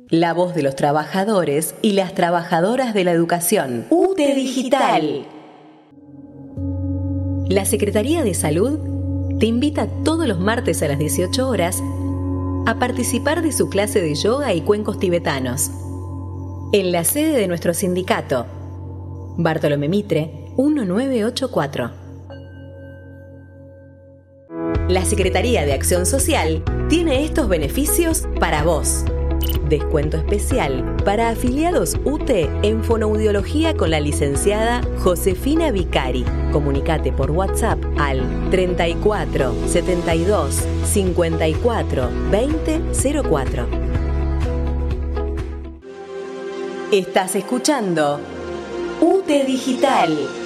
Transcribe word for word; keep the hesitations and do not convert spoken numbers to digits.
La voz de los trabajadores y las trabajadoras de la educación. U T E Digital. La Secretaría de Salud te invita todos los martes a las dieciocho horas a participar de su clase de yoga y cuencos tibetanos en la sede de nuestro sindicato, Bartolomé Mitre, mil novecientos ochenta y cuatro. La Secretaría de Acción Social tiene estos beneficios para vos. Descuento especial para afiliados U T E en fonoaudiología con la licenciada Josefina Vicari. Comunicate por WhatsApp al treinta y cuatro, setenta y dos, cincuenta y cuatro, veinte, cero cuatro. Estás escuchando U T E Digital.